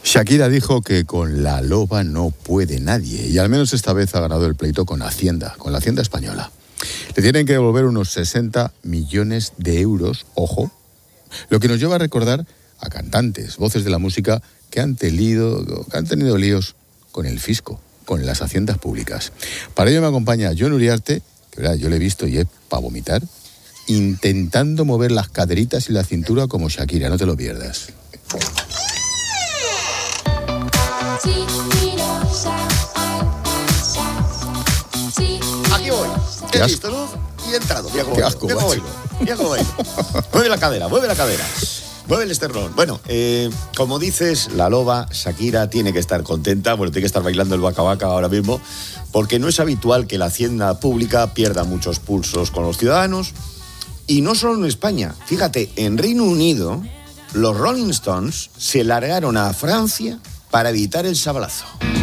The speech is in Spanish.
Shakira dijo que con la loba no puede nadie, y al menos esta vez ha ganado el pleito con Hacienda, con la Hacienda española. Le tienen que devolver unos 60 millones de euros, ojo, lo que nos lleva a recordar a cantantes, voces de la música que han tenido líos con el fisco, con las haciendas públicas. Para ello me acompaña Jon Uriarte, que verdad, yo le he visto y es para vomitar, intentando mover las caderitas y la cintura como Shakira, no te lo pierdas. Aquí voy. He visto luz y he entrado. Qué asco, Mira cómo bailo. Mueve la cadera. Mueve el esternón. Bueno, como dices, la loba, Shakira, tiene que estar contenta. Bueno, tiene que estar bailando el Waka Waka ahora mismo, porque no es habitual que la hacienda pública pierda muchos pulsos con los ciudadanos. Y no solo en España. Fíjate, en Reino Unido, los Rolling Stones se largaron a Francia para evitar el sablazo.